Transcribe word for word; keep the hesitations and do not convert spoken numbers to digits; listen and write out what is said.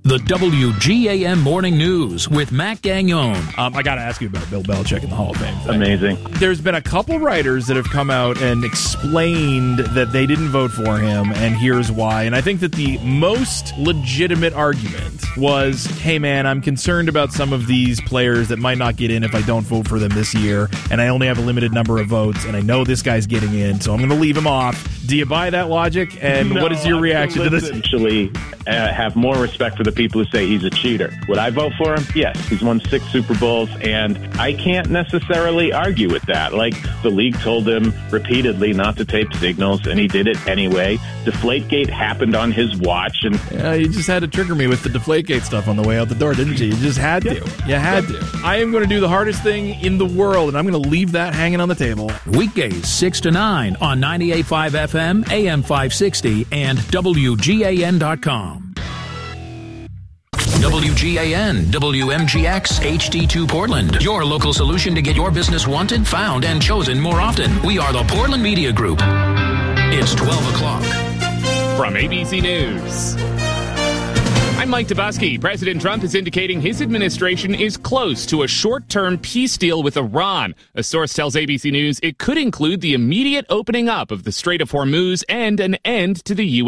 The W G A M Morning News with Matt Gagnon. Um, I got to ask you about Bill Belichick in the Hall of Fame thing. Amazing. There's been a couple writers that have come out and explained that they didn't vote for him, and here's why. And I think that the most legitimate argument was, hey, man, I'm concerned about some of these players that might not get in if I don't vote for them this year, and I only have a limited number of votes, and I know this guy's getting in, so I'm going to leave him off. Do you buy that logic? And no, what is your reaction to this? Actually, uh, have more respect for the people who say he's a cheater. Would I vote for him? Yes. He's won six Super Bowls, and I can't necessarily argue with that. Like, the league told him repeatedly not to tape signals, and he did it anyway. Deflategate happened on his watch. And yeah, you just had to trigger me with the Deflategate stuff on the way out the door, didn't you? You just had to. You had to. I am going to do the hardest thing in the world, and I'm going to leave that hanging on the table. Weekdays six to nine on ninety-eight point five F M, A M five sixty, and W G A N dot com. W G A N, W M G X, H D two Portland. Your local solution to get your business wanted, found, and chosen more often. We are the Portland Media Group. It's twelve o'clock. From A B C News, I'm Mike Dubusky. President Trump is indicating his administration is close to a short-term peace deal with Iran. A source tells A B C News it could include the immediate opening up of the Strait of Hormuz and an end to the U S